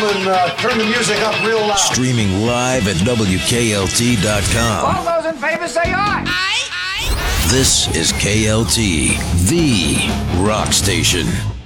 gentlemen, turn the music up real loud. Streaming live at WKLT.com. All those in favor say aye. This is KLT, the rock station.